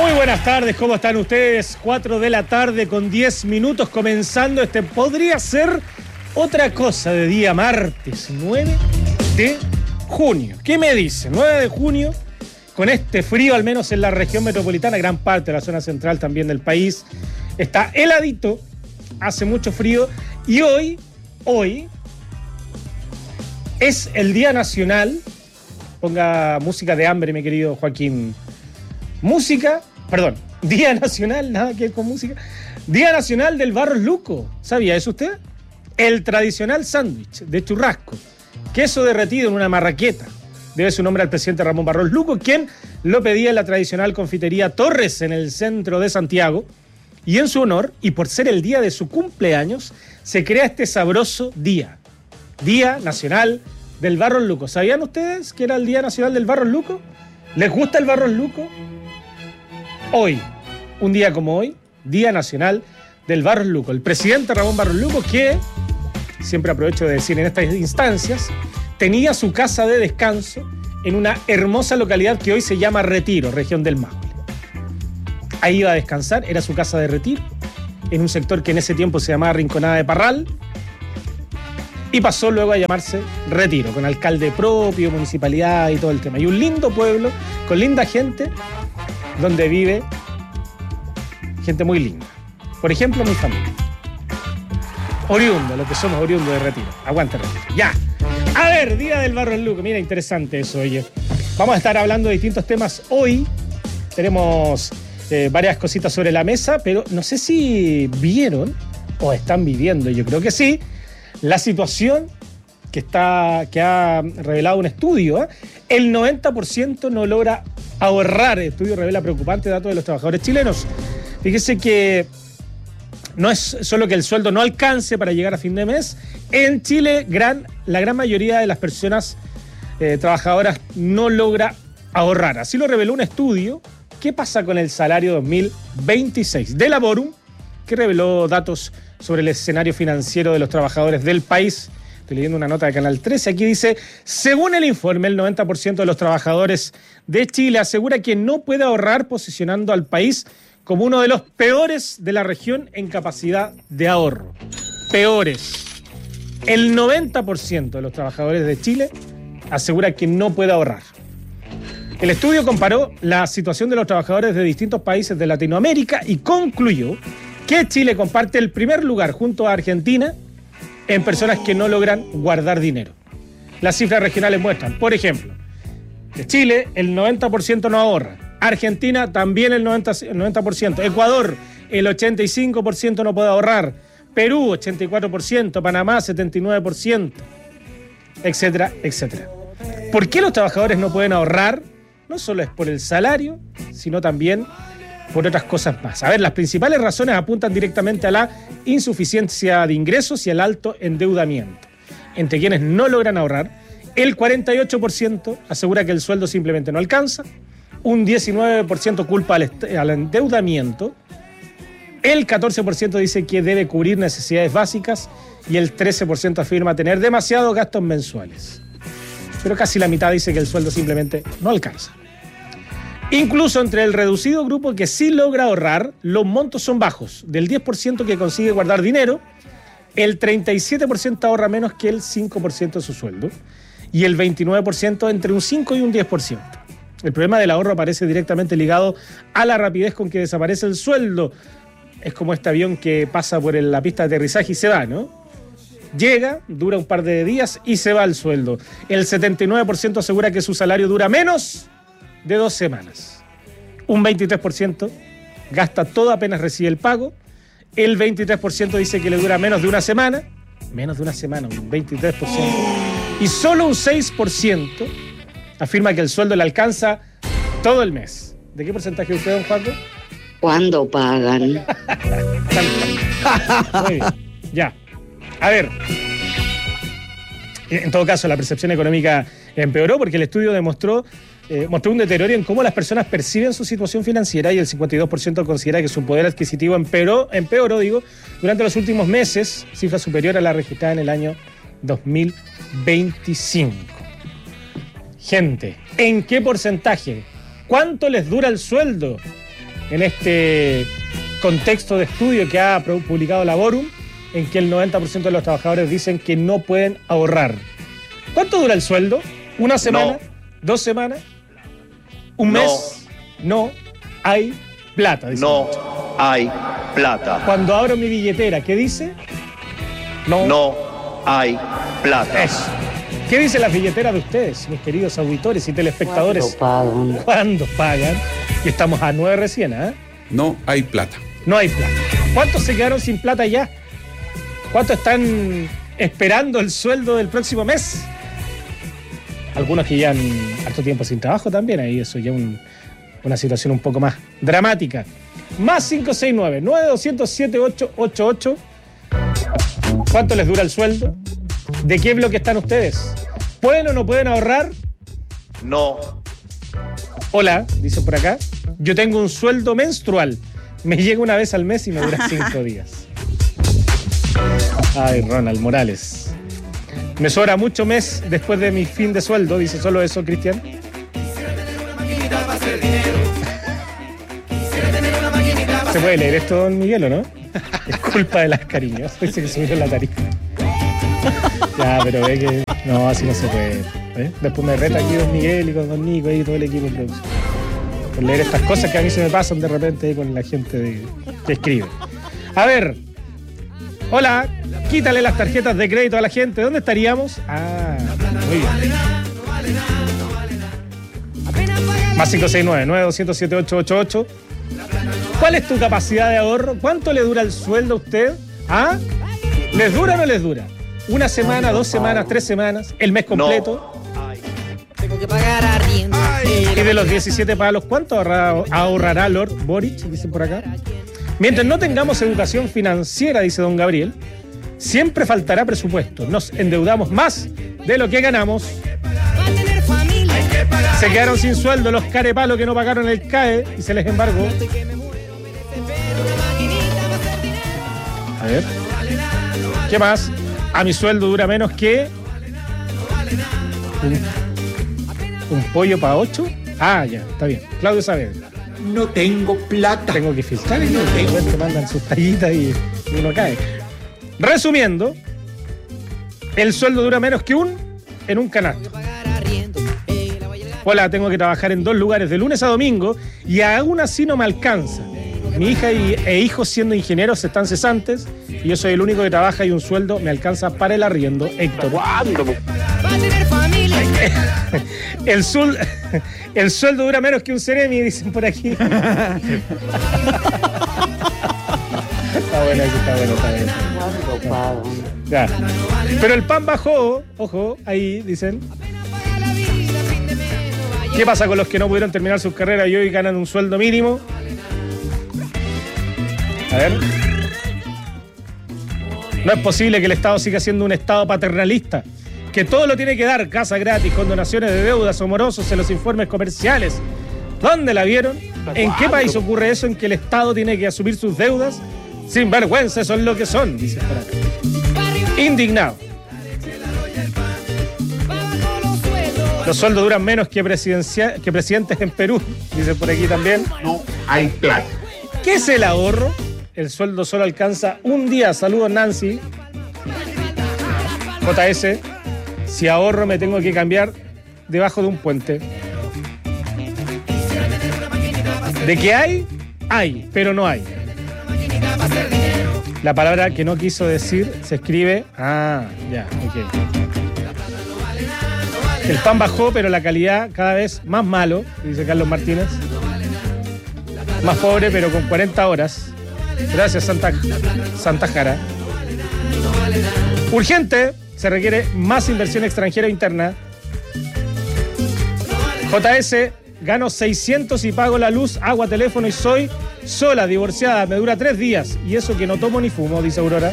Muy buenas tardes, ¿cómo están ustedes? 4 de la tarde con 10 minutos comenzando podría ser otra cosa de día martes 9 de junio. ¿Qué me dice? 9 de junio, con este frío, al menos en la región metropolitana, gran parte de la zona central también del país, está heladito, hace mucho frío y hoy es el Día Nacional. Ponga música de hambre, mi querido Joaquín. Día Nacional, nada que ver con música. Día Nacional del Barros Luco. ¿Sabía eso usted? El tradicional sándwich de churrasco, queso derretido en una marraqueta, debe su nombre al presidente Ramón Barros Luco, quien lo pedía en la tradicional confitería Torres en el centro de Santiago. Y en su honor, y por ser el día de su cumpleaños, se crea este sabroso Día Nacional del Barros Luco. ¿Sabían ustedes que era el Día Nacional del Barros Luco? ¿Les gusta el Barros Luco? Hoy, un día como hoy, Día Nacional del Barros Luco. El presidente Ramón Barros Luco, que, siempre aprovecho de decir en estas instancias, tenía su casa de descanso en una hermosa localidad que hoy se llama Retiro, región del Maule. Ahí iba a descansar, era su casa de retiro, en un sector que en ese tiempo se llamaba Rinconada de Parral, y pasó luego a llamarse Retiro, con alcalde propio, municipalidad y todo el tema. Y un lindo pueblo, con linda gente, donde vive gente muy linda. Por ejemplo, mi familia. Oriundo, lo que somos oriundo de Retiro. Aguante Retiro. Ya. A ver, Día del Barros Luco. Mira, interesante eso, oye. Vamos a estar hablando de distintos temas hoy. Tenemos varias cositas sobre la mesa, pero no sé si vieron o están viviendo, yo creo que sí, la situación que ha revelado un estudio. El 90% no logra ahorrar. El estudio revela preocupante datos de los trabajadores chilenos. Fíjese que no es solo que el sueldo no alcance para llegar a fin de mes. En Chile, la gran mayoría de las personas trabajadoras no logra ahorrar. Así lo reveló un estudio. ¿Qué pasa con el salario 2026 de Laborum, que reveló datos sobre el escenario financiero de los trabajadores del país? Estoy leyendo una nota de Canal 13. Aquí dice, según el informe, el 90% de los trabajadores de Chile asegura que no puede ahorrar, posicionando al país como uno de los peores de la región en capacidad de ahorro. Peores. El 90% de los trabajadores de Chile asegura que no puede ahorrar. El estudio comparó la situación de los trabajadores de distintos países de Latinoamérica y concluyó que Chile comparte el primer lugar junto a Argentina en personas que no logran guardar dinero. Las cifras regionales muestran, por ejemplo, de Chile el 90% no ahorra, Argentina también el 90%, Ecuador el 85% no puede ahorrar, Perú 84%, Panamá 79%, etcétera, etcétera. ¿Por qué los trabajadores no pueden ahorrar? No solo es por el salario, sino también por otras cosas más. A ver, las principales razones apuntan directamente a la insuficiencia de ingresos y al alto endeudamiento. Entre quienes no logran ahorrar, el 48% asegura que el sueldo simplemente no alcanza, un 19% culpa al endeudamiento, el 14% dice que debe cubrir necesidades básicas y el 13% afirma tener demasiados gastos mensuales. Pero casi la mitad dice que el sueldo simplemente no alcanza. Incluso entre el reducido grupo que sí logra ahorrar, los montos son bajos. Del 10% que consigue guardar dinero, el 37% ahorra menos que el 5% de su sueldo y el 29% entre un 5 y un 10%. El problema del ahorro aparece directamente ligado a la rapidez con que desaparece el sueldo. Es como este avión que pasa por la pista de aterrizaje y se va, ¿no? Llega, dura un par de días y se va el sueldo. El 79% asegura que su salario dura menos de 2 semanas. Un 23% gasta todo apenas recibe el pago. El 23% dice que le dura menos de una semana. Menos de una semana, un 23%. Y solo un 6% afirma que el sueldo le alcanza todo el mes. ¿De qué porcentaje usted, don Juaco? ¿Cuándo pagan? Muy bien, ya. A ver, en todo caso, la percepción económica empeoró porque el estudio mostró un deterioro en cómo las personas perciben su situación financiera y el 52% considera que su poder adquisitivo empeoró, durante los últimos meses, cifra superior a la registrada en el año 2025. Gente, ¿en qué porcentaje? ¿Cuánto les dura el sueldo? en este contexto de estudio que ha publicado Laborum, en que el 90% de los trabajadores dicen que no pueden ahorrar. ¿Cuánto dura el sueldo? ¿Una semana? No. ¿2 semanas? ¿Un mes? No hay plata. Dice. No hay plata. Cuando abro mi billetera, ¿qué dice? No hay plata. Eso. ¿Qué dice la billetera de ustedes, mis queridos auditores y telespectadores? ¿Cuándo pagan? Y estamos a 9 recién, ¿eh? No hay plata. No hay plata. ¿Cuántos se quedaron sin plata ya? ¿Cuántos están esperando el sueldo del próximo mes? Algunos que llevan harto tiempo sin trabajo también, ahí eso ya una situación un poco más dramática. Más 569-9207-888. ¿Cuánto les dura el sueldo? ¿De qué bloque están ustedes? ¿Pueden o no pueden ahorrar? No. Hola, dice por acá. Yo tengo un sueldo menstrual. Me llega una vez al mes y me dura 5 días. Ay, Ronald Morales. Me sobra mucho mes después de mi fin de sueldo. Dice solo eso, Cristian. ¿Se puede leer esto, don Miguel, o no? Es culpa de las cariños. Dice que subieron la tarifa. Ya, pero ve que... No, así no se puede. ¿Eh? Después me reta aquí don Miguel y con don Nico y todo el equipo de producción. Por leer estas cosas que a mí se me pasan de repente con la gente que escribe. A ver. Hola. Quítale las tarjetas de crédito a la gente. ¿Dónde estaríamos? Ah, muy bien. Más 569-9207-888. ¿Cuál es tu capacidad de ahorro? ¿Cuánto le dura el sueldo a usted? ¿Ah? ¿Les dura o no les dura? ¿Una semana, 2 semanas, 3 semanas? ¿El mes completo? No. Tengo que pagar arriendo. Y de los 17 palos, ¿cuánto ahorrará Lord Boric? Dicen por acá. Mientras no tengamos educación financiera, dice don Gabriel, siempre faltará presupuesto. Nos endeudamos más de lo que ganamos. Se quedaron sin sueldo los carepalos que no pagaron el CAE y se les embargó. A ver. ¿Qué más? A mi sueldo dura menos que... ¿Un pollo para 8? Ah, ya, está bien. Claudio Saavedra. No tengo plata. Tengo que filtrar y de repente mandan sus tallitas y uno cae. Resumiendo, el sueldo dura menos que en un canasto. Hola, tengo que trabajar en 2 lugares de lunes a domingo y aún así no me alcanza. Mi hija e hijos siendo ingenieros están cesantes y yo soy el único que trabaja y un sueldo me alcanza para el arriendo. Héctor. El sueldo dura menos que un Ceremi, dicen por aquí. Está bueno, está bueno. Ya. Pero el pan bajó, ojo, ahí dicen. ¿Qué pasa con los que no pudieron terminar sus carreras y hoy ganan un sueldo mínimo? A ver. No es posible que el Estado siga siendo un Estado paternalista, que todo lo tiene que dar, casa gratis, condonaciones de deudas o morosos en los informes comerciales. ¿Dónde la vieron? ¿En qué país ocurre eso en que el Estado tiene que asumir sus deudas? Sin vergüenza, son lo que son, dice por acá. Indignado. Los sueldos duran menos que presidentes en Perú, dice por aquí también. No hay plata. ¿Qué es el ahorro? El sueldo solo alcanza un día. Saludos, Nancy. JS. Si ahorro me tengo que cambiar debajo de un puente. ¿De qué hay? Hay, pero no hay. La palabra que no quiso decir se escribe... Ah, ya, ok. El pan bajó, pero la calidad cada vez más malo, dice Carlos Martínez. Más pobre, pero con 40 horas. Gracias, Santa Jara. Urgente. Se requiere más inversión extranjera e interna. JS, gano 600 y pago la luz, agua, teléfono y soy sola, divorciada. Me dura 3 días. Y eso que no tomo ni fumo, dice Aurora.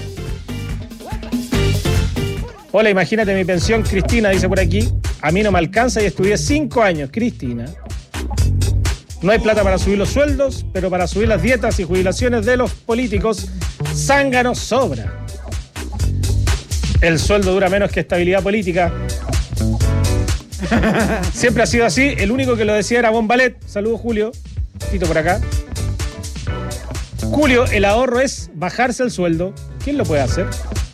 Hola, imagínate mi pensión, Cristina, dice por aquí. A mí no me alcanza y estudié 5 años, Cristina. No hay plata para subir los sueldos, pero para subir las dietas y jubilaciones de los políticos, zánganos sobra. El sueldo dura menos que estabilidad política. Siempre ha sido así. El único que lo decía era Bombalet. Saludos, Julio. Tito por acá. Julio, el ahorro es bajarse el sueldo. ¿Quién lo puede hacer?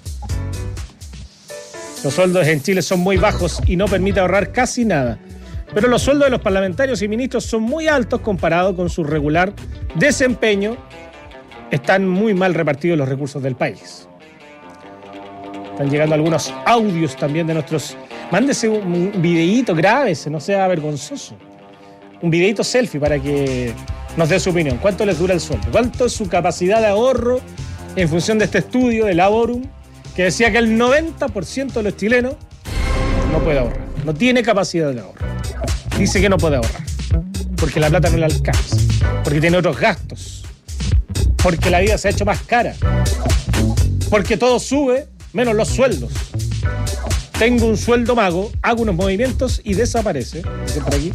Los sueldos en Chile son muy bajos y no permite ahorrar casi nada. Pero los sueldos de los parlamentarios y ministros son muy altos comparado con su regular desempeño. Están muy mal repartidos los recursos del país. Están llegando algunos audios también de nuestros... Mándese un videíto, grábese, no sea vergonzoso. Un videíto selfie para que nos dé su opinión. ¿Cuánto les dura el sueldo? ¿Cuánto es su capacidad de ahorro en función de este estudio de Laborum que decía que el 90% de los chilenos no puede ahorrar? No tiene capacidad de ahorro. Dice que no puede ahorrar porque la plata no le alcanza, porque tiene otros gastos, porque la vida se ha hecho más cara, porque todo sube menos los sueldos. Tengo un sueldo mago, hago unos movimientos y desaparece. Dice por aquí.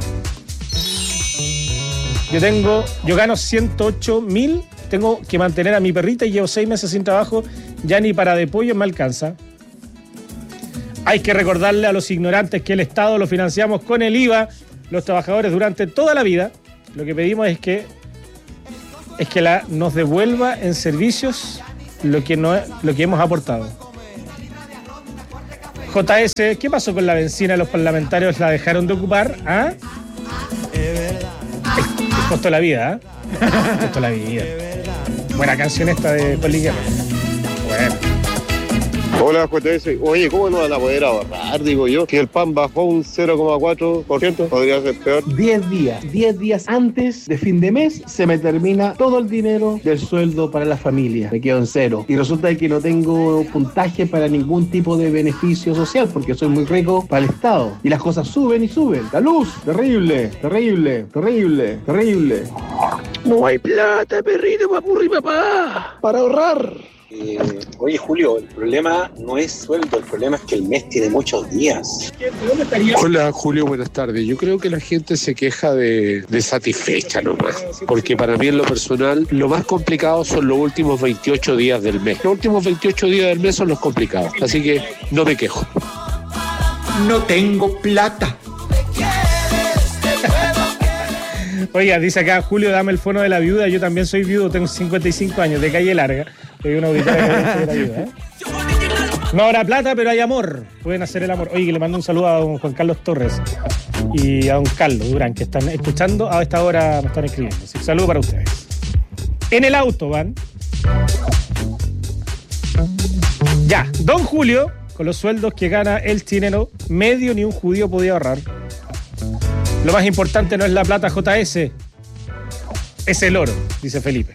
Yo gano 108.000, tengo que mantener a mi perrita y llevo 6 meses sin trabajo, ya ni para de pollo me alcanza. Hay que recordarle a los ignorantes que el Estado lo financiamos con el IVA, los trabajadores durante toda la vida. Lo que pedimos es que nos devuelva en servicios lo que hemos aportado. JS, ¿qué pasó con la benzina? ¿Los parlamentarios la dejaron de ocupar? ¿Ah? Costó la vida, ¿eh? Costó la vida. Buena canción esta de Poli Guerra. Bueno. Hola, JS. Oye, ¿cómo no van a poder ahorrar? Digo yo, que el pan bajó un 0,4%, podría ser peor. 10 días antes de fin de mes se me termina todo el dinero del sueldo para la familia. Me quedo en cero. Y resulta que no tengo puntaje para ningún tipo de beneficio social porque soy muy rico para el Estado. Y las cosas suben y suben. La luz, terrible. No hay plata, perrito, papurri, papá, para ahorrar. Oye, Julio, el problema no es sueldo, el problema es que el mes tiene muchos días. Hola, Julio, buenas tardes. Yo creo que la gente se queja de satisfecha nomás, porque para mí en lo personal lo más complicado son los últimos 28 días del mes. Los últimos 28 días del mes son los complicados, así que no me quejo. No tengo plata. Oiga, dice acá, Julio, dame el fono de la viuda. Yo también soy viudo, tengo 55 años, de calle larga. Soy una auditora de la viuda, ¿eh? No habrá plata, pero hay amor. Pueden hacer el amor. Oye, que le mando un saludo a don Juan Carlos Torres y a don Carlos Durán, que están escuchando. A esta hora me están escribiendo. Así que saludo para ustedes. En el auto van. Ya, don Julio, con los sueldos que gana el chileno medio, ni un judío podía ahorrar. Lo más importante no es la plata, JS, es el oro, dice Felipe.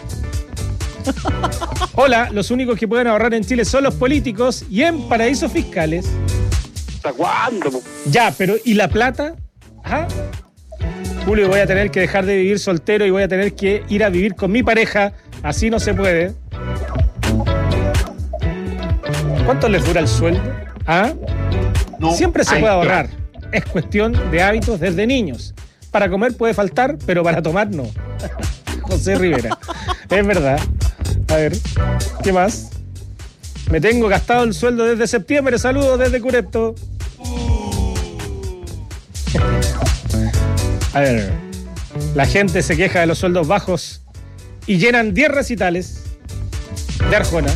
Hola, los únicos que pueden ahorrar en Chile son los políticos y en paraísos fiscales. ¿Hasta cuándo? Ya, pero ¿y la plata? ¿Ah? Julio, voy a tener que dejar de vivir soltero y voy a tener que ir a vivir con mi pareja. Así no se puede. ¿Cuánto les dura el sueldo? ¿Ah? No, siempre se puede ahorrar. Es cuestión de hábitos desde niños. Para comer puede faltar, pero para tomar no. José Rivera. Es verdad. A ver, ¿qué más? Me tengo gastado el sueldo desde septiembre. Saludos desde Curepto. A ver, la gente se queja de los sueldos bajos y llenan 10 recitales de Arjona.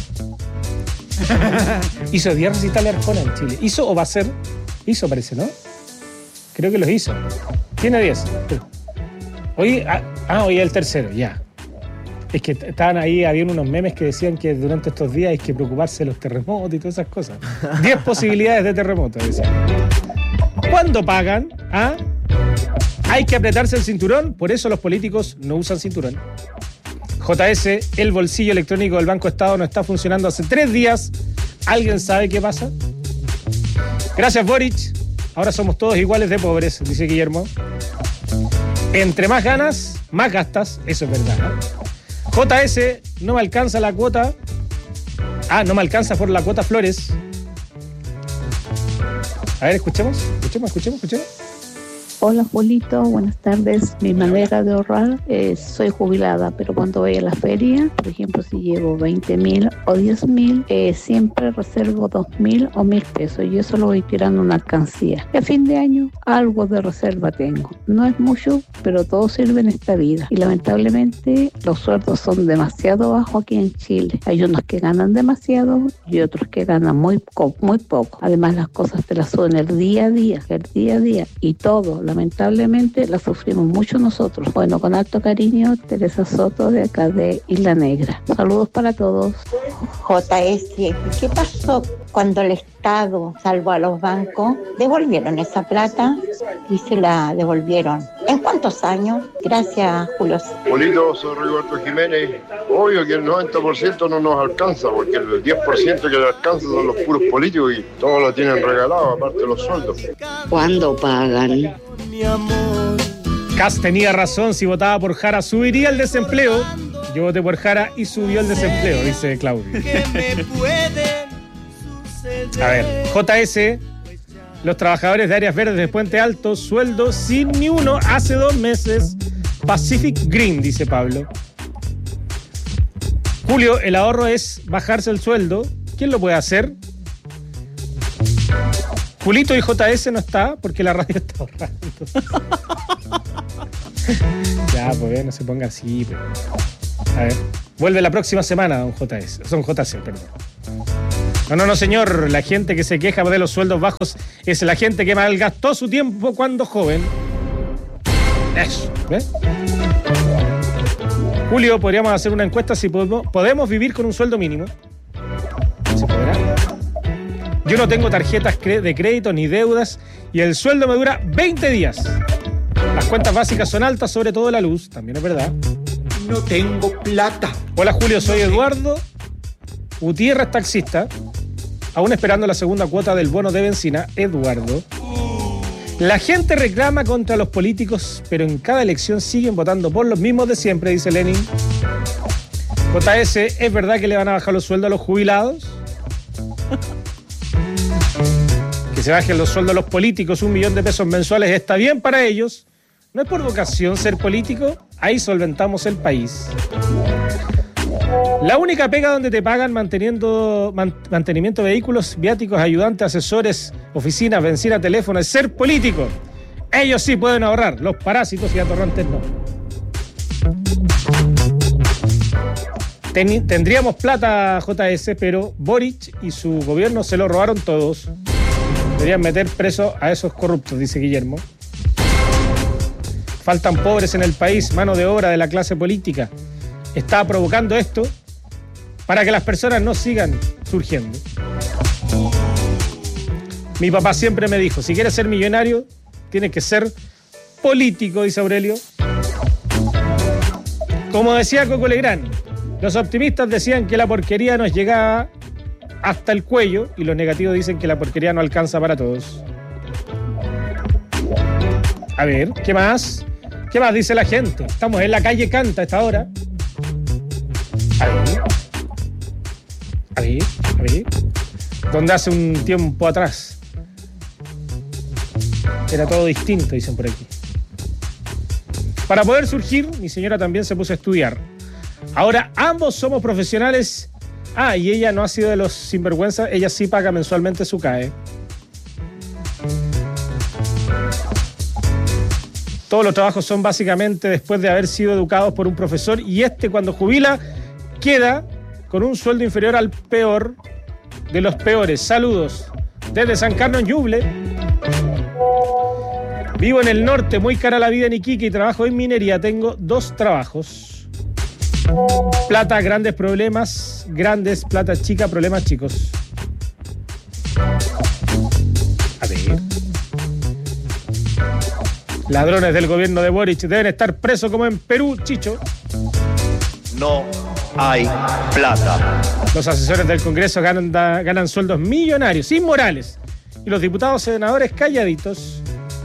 Hizo 10 recitales de Arjona en Chile. ¿Hizo o va a ser? Hizo, parece, ¿no? Creo que los hizo. Tiene 10. Hoy es el tercero, ya. Es que estaban ahí, habían unos memes que decían que durante estos días hay que preocuparse de los terremotos y todas esas cosas. 10 posibilidades de terremoto, decían. ¿Cuándo pagan? ¿Ah? Hay que apretarse el cinturón, por eso los políticos no usan cinturón. JS, el bolsillo electrónico del Banco Estado no está funcionando hace 3 días. ¿Alguien sabe qué pasa? Gracias, Boric. Ahora somos todos iguales de pobres, dice Guillermo. Entre más ganas, más gastas. Eso es verdad, ¿no? JS, no me alcanza la cuota. No me alcanza por la cuota Flores. A ver, escuchemos. Hola, Julito, buenas tardes. Mi manera de ahorrar, soy jubilada, pero cuando voy a la feria, por ejemplo, si llevo 20.000 o 10.000, siempre reservo 2.000 o 1.000 pesos y eso lo voy tirando en una alcancía. Y a fin de año, algo de reserva tengo. No es mucho, pero todo sirve en esta vida. Y lamentablemente, los sueldos son demasiado bajos aquí en Chile. Hay unos que ganan demasiado y otros que ganan muy poco. Además, las cosas te las suben el día a día. Y todo, lamentablemente, la sufrimos mucho nosotros. Bueno, con alto cariño, Teresa Soto, de acá de Isla Negra. Saludos para todos. JS, ¿qué pasó cuando el Estado salvó a los bancos? ¿Devolvieron esa plata? Y se la devolvieron. ¿En cuántos años? Gracias, Julio. Polito, soy Roberto Jiménez. Obvio que el 90% no nos alcanza, porque el 10% que le alcanza son los puros políticos y todos lo tienen regalado, aparte de los sueldos. ¿Cuándo pagan? Kast tenía razón, si votaba por Jara subiría el desempleo. Yo voté por Jara y subió el desempleo, dice Claudio. A ver, JS, los trabajadores de áreas verdes de Puente Alto, sueldo sin ni uno hace 2 meses. Pacific Green, dice Pablo. Julio, el ahorro es bajarse el sueldo. ¿Quién lo puede hacer? Julito y JS no está porque la radio está ahorrando. Ya, pues no se ponga así. Pero... A ver, vuelve la próxima semana, don JS. Son JC, perdón. No, señor. La gente que se queja de los sueldos bajos es la gente que malgastó su tiempo cuando joven. Eso, ¿ves? Julio, podríamos hacer una encuesta si podemos vivir con un sueldo mínimo. ¿Se podrá? Yo no tengo tarjetas de crédito ni deudas y el sueldo me dura 20 días. Las cuentas básicas son altas, sobre todo la luz, también es verdad. No tengo plata. Hola Julio, soy Eduardo Gutiérrez, taxista. Aún esperando la segunda cuota del bono de benzina. Eduardo. La gente reclama contra los políticos, pero en cada elección siguen votando por los mismos de siempre, dice Lenin. JS, ¿es verdad que le van a bajar los sueldos a los jubilados? Que se bajen los sueldos a los políticos, 1 millón de pesos mensuales, está bien para ellos. No es por vocación ser político, ahí solventamos el país. La única pega donde te pagan mantenimiento de vehículos, viáticos, ayudantes, asesores, oficinas, benzina, teléfono, es ser político. Ellos sí pueden ahorrar, los parásitos y atorrantes no. Tendríamos plata, JS, pero Boric y su gobierno se lo robaron todos. Deberían meter preso a esos corruptos, dice Guillermo. Faltan pobres en el país, mano de obra de la clase política. Está provocando esto para que las personas no sigan surgiendo. Mi papá siempre me dijo, si quieres ser millonario, tienes que ser político, dice Aurelio. Como decía Coco Legrand, los optimistas decían que la porquería nos llegaba hasta el cuello y los negativos dicen que la porquería no alcanza para todos. A ver, ¿qué más? ¿Qué más dice la gente? Estamos en la calle Canta a esta hora. A ver. Donde hace un tiempo atrás era todo distinto, dicen por aquí. Para poder surgir, mi señora también se puso a estudiar. Ahora ambos somos profesionales. Y ella no ha sido de los sinvergüenzas. Ella sí paga mensualmente su CAE. Todos los trabajos son básicamente después de haber sido educados por un profesor y cuando jubila queda con un sueldo inferior al peor de los peores. Saludos desde San Carlos en Ñuble. Vivo en el norte, muy cara la vida en Iquique y trabajo en minería. Tengo 2 trabajos. Plata, grandes problemas, grandes, plata chica, problemas chicos. A ver. Ladrones del gobierno de Boric deben estar presos como en Perú, Chicho. No hay plata. Los asesores del Congreso ganan sueldos millonarios, inmorales. Y los diputados y senadores calladitos.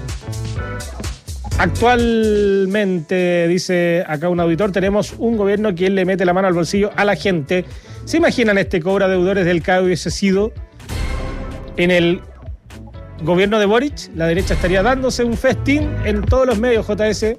Actualmente, dice acá un auditor, tenemos un gobierno que le mete la mano al bolsillo a la gente. ¿Se imaginan este cobro a deudores del CAE hubiese sido en el gobierno de Boric, la derecha estaría dándose un festín en todos los medios, JS.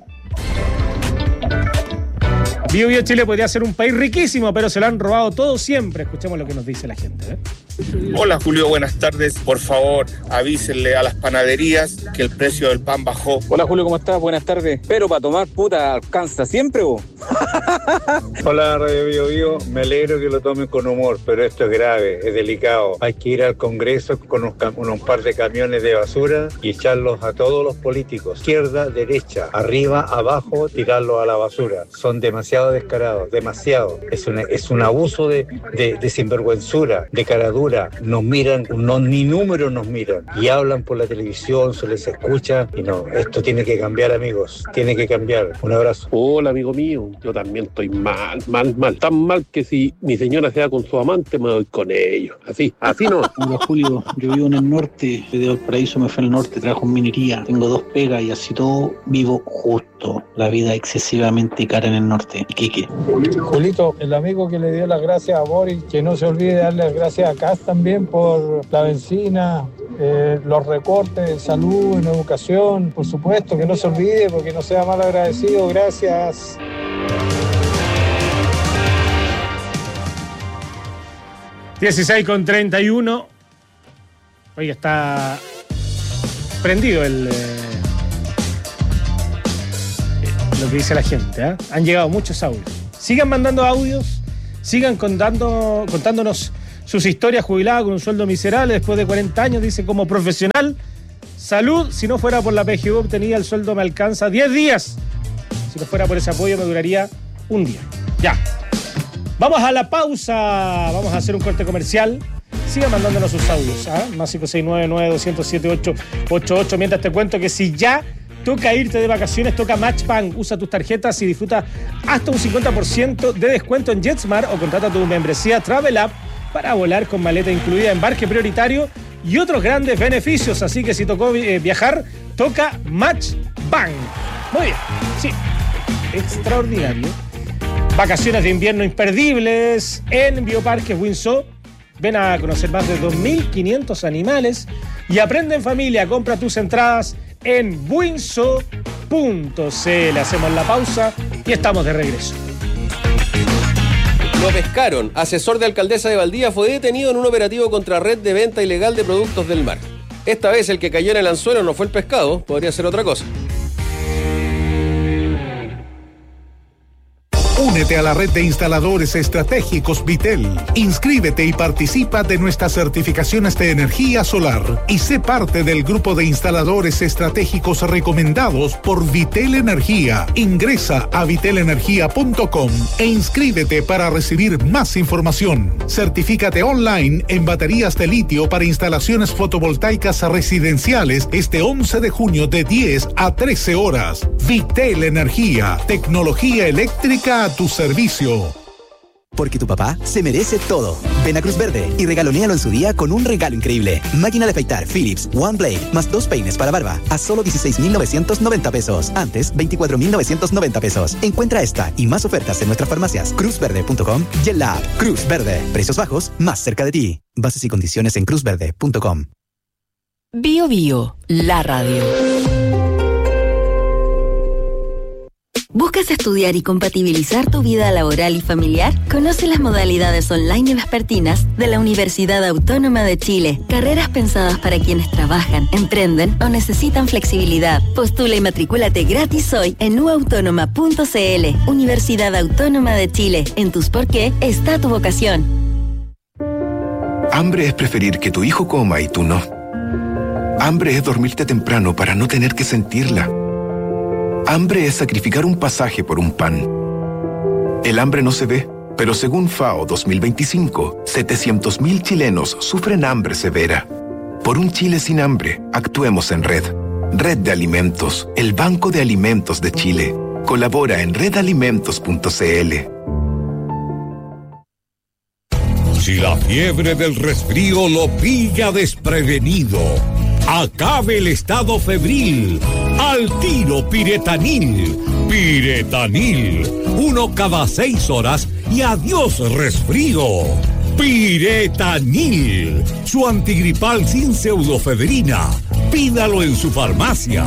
Bio Chile podría ser un país riquísimo, pero se lo han robado todo siempre. Escuchemos lo que nos dice la gente, ¿eh? Hola Julio, buenas tardes. Por favor, avísenle a las panaderías que el precio del pan bajó. Hola Julio, ¿cómo estás? Buenas tardes. Pero para tomar puta alcanza siempre, vos. Hola Radio Bio Bio, me alegro que lo tomen con humor, pero esto es grave, es delicado. Hay que ir al Congreso con un par de camiones de basura y echarlos a todos los políticos, izquierda, derecha, arriba, abajo, tirarlos a la basura. Son demasiado descarados, demasiado. Es un abuso de sinvergüenzura, de caradura. Nos miran, ni números nos miran y hablan por la televisión, se les escucha y no, esto tiene que cambiar, amigos, tiene que cambiar. Un abrazo. Hola, amigo mío, yo también estoy mal, tan mal que si mi señora se va con su amante me doy con ellos, así no. Hola Julio, yo vivo en el norte, de Valparaíso me fui al norte, trabajo en minería, tengo 2 pegas y así todo vivo justo, la vida excesivamente cara en el norte. Iquique. Julito, el amigo que le dio las gracias a Boris, que no se olvide de darle las gracias a Kast también por la benzina, los recortes en salud, en educación, por supuesto, que no se olvide porque no sea mal agradecido. Gracias. (16:31). Oye, está prendido lo que dice la gente, ¿eh? Han llegado muchos audios. Sigan mandando audios, sigan contándonos sus historias. Jubilada con un sueldo miserable después de 40 años, dice, como profesional, salud, si no fuera por la PGU obtenida el sueldo me alcanza 10 días. Si no fuera por ese apoyo me duraría un día. Ya. Vamos a la pausa, vamos a hacer un corte comercial. Sigan mandándonos sus audios, ¿ah? Más 569-207-888. Mientras te cuento que si ya toca irte de vacaciones, toca Matchbank. Usa tus tarjetas y disfruta hasta un 50% de descuento en JetSmart o contrata tu membresía Travel App para volar con maleta incluida, embarque prioritario y otros grandes beneficios. Así que si tocó viajar, toca Matchbank. Muy bien, sí, extraordinario. Vacaciones de invierno imperdibles en Bioparques Windsor. Ven a conocer más de 2.500 animales y aprende en familia. Compra tus entradas en windsor.cl. Hacemos la pausa y estamos de regreso. Lo pescaron. Asesor de alcaldesa de Valdivia fue detenido en un operativo contra red de venta ilegal de productos del mar. Esta vez el que cayó en el anzuelo no fue el pescado, podría ser otra cosa. Únete a la red de instaladores estratégicos Vitel. Inscríbete y participa de nuestras certificaciones de energía solar y sé parte del grupo de instaladores estratégicos recomendados por Vitel Energía. Ingresa a vitelenergia.com e inscríbete para recibir más información. Certifícate online en baterías de litio para instalaciones fotovoltaicas residenciales este 11 de junio de 10 a 13 horas. Vitel Energía, tecnología eléctrica a tu servicio. Porque tu papá se merece todo. Ven a Cruz Verde y regalonéalo en su día con un regalo increíble. Máquina de afeitar Philips One Blade más 2 peines para barba a solo 16,990 pesos. Antes, 24,990 pesos. Encuentra esta y más ofertas en nuestras farmacias cruzverde.com y en la app Cruz Verde. Precios bajos más cerca de ti. Bases y condiciones en cruzverde.com. Bio Bio, la radio. ¿Buscas estudiar y compatibilizar tu vida laboral y familiar? Conoce las modalidades online y vespertinas de la Universidad Autónoma de Chile. Carreras pensadas para quienes trabajan, emprenden o necesitan flexibilidad. Postula y matricúlate gratis hoy en uautónoma.cl. Universidad Autónoma de Chile. En tus por qué está tu vocación. Hambre es preferir que tu hijo coma y tú no. Hambre es dormirte temprano para no tener que sentirla. Hambre es sacrificar un pasaje por un pan. El hambre no se ve, pero según FAO 2025, 700.000 chilenos sufren hambre severa. Por un Chile sin hambre, actuemos en red. Red de Alimentos, el Banco de Alimentos de Chile. Colabora en redalimentos.cl. Si la fiebre del resfrío lo pilla desprevenido, acabe el estado febril. Al tiro Piretanil. Piretanil. 1 cada 6 horas y adiós resfrío. Piretanil. Su antigripal sin pseudofedrina. Pídalo en su farmacia.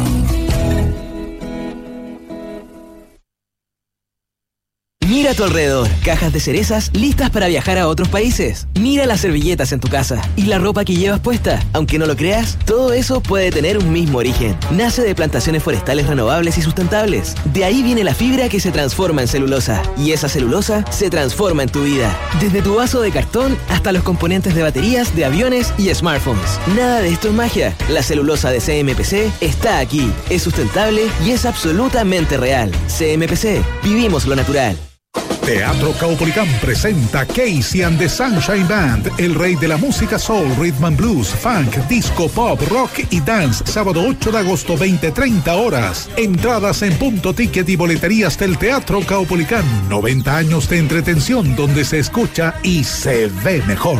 Mira a tu alrededor, cajas de cerezas listas para viajar a otros países. Mira las servilletas en tu casa y la ropa que llevas puesta. Aunque no lo creas, todo eso puede tener un mismo origen. Nace de plantaciones forestales renovables y sustentables. De ahí viene la fibra que se transforma en celulosa. Y esa celulosa se transforma en tu vida. Desde tu vaso de cartón hasta los componentes de baterías de aviones y smartphones. Nada de esto es magia. La celulosa de CMPC está aquí. Es sustentable y es absolutamente real. CMPC, vivimos lo natural. Teatro Caupolicán presenta Casey and the Sunshine Band, el rey de la música soul, rhythm and blues, funk, disco, pop, rock y dance, sábado 8 de agosto, 20:30 horas. Entradas en Punto Ticket y boleterías del Teatro Caupolicán. 90 años de entretención donde se escucha y se ve mejor.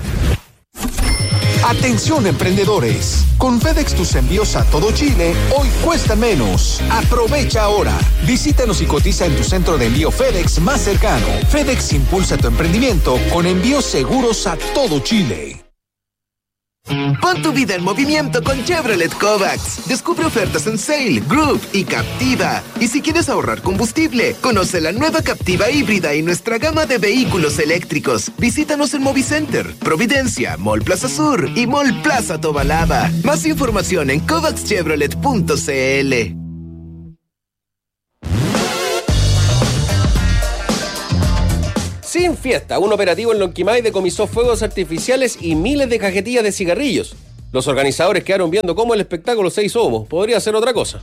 Atención emprendedores, con FedEx tus envíos a todo Chile hoy cuestan menos. Aprovecha ahora. Visítanos y cotiza en tu centro de envío FedEx más cercano. FedEx impulsa tu emprendimiento con envíos seguros a todo Chile. Pon tu vida en movimiento con Chevrolet Kovacs. Descubre ofertas en Sail, Group y Captiva. Y si quieres ahorrar combustible, conoce la nueva Captiva híbrida y nuestra gama de vehículos eléctricos. Visítanos en Movicenter, Providencia, Mall Plaza Sur y Mall Plaza Tobalaba. Más información en kovacschevrolet.cl. Sin fiesta, un operativo en Lonquimay decomisó fuegos artificiales y miles de cajetillas de cigarrillos. Los organizadores quedaron viendo cómo el espectáculo se hizo humo. Podría ser otra cosa.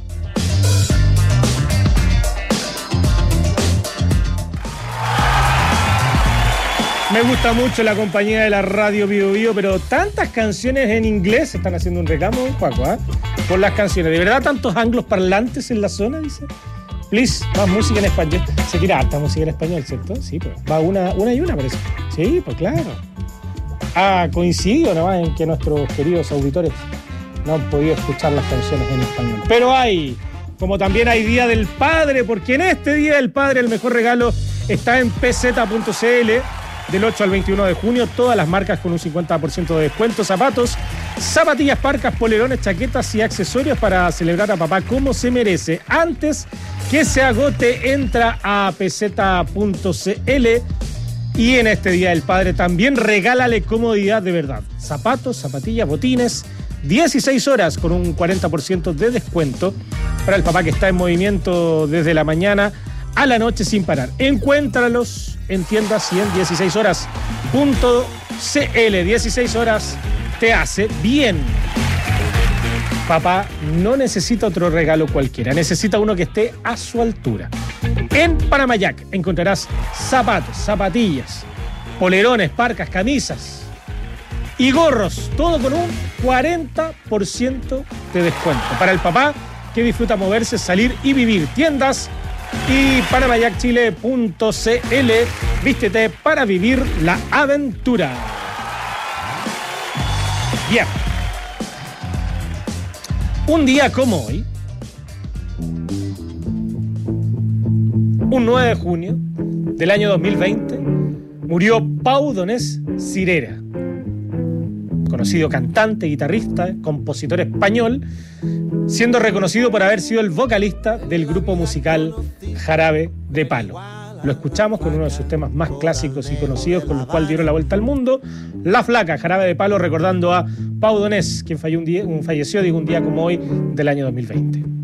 Me gusta mucho la compañía de la radio Bio Bio, pero tantas canciones en inglés, están haciendo un reclamo, Juaco, por las canciones. ¿De verdad tantos anglos parlantes en la zona, dice? Please, más música en español. Se tira harta música en español, ¿cierto? Sí, pues. Va una y una, parece. Sí, pues claro. Coincidido nomás en que nuestros queridos auditores no han podido escuchar las canciones en español. Pero hay, como también hay Día del Padre, porque en este Día del Padre el mejor regalo está en pz.cl. Del 8 al 21 de junio, todas las marcas con un 50% de descuento. Zapatos, zapatillas, parcas, polerones, chaquetas y accesorios para celebrar a papá como se merece. Antes que se agote, entra a pz.cl y en este Día del Padre también regálale comodidad de verdad. Zapatos, zapatillas, botines, 16 horas con un 40% de descuento para el papá que está en movimiento desde la mañana a la noche sin parar. Encuéntralos en tiendas y en 16horas.cl. 16 horas te hace bien. Papá no necesita otro regalo cualquiera, necesita uno que esté a su altura. En Panamayac encontrarás zapatos, zapatillas, polerones, parcas, camisas y gorros, todo con un 40% de descuento. Para el papá que disfruta moverse, salir y vivir. Tiendas y panamayacchile.cl. Vístete para vivir la aventura. Bien. Un día como hoy, un 9 de junio del año 2020, murió Pau Donés Cirera, conocido cantante, guitarrista, compositor español, siendo reconocido por haber sido el vocalista del grupo musical Jarabe de Palo. Lo escuchamos con uno de sus temas más clásicos y conocidos, con los cuales dieron la vuelta al mundo, La Flaca, Jarabe de Palo, recordando a Pau Donés, quien falleció un día como hoy del año 2020.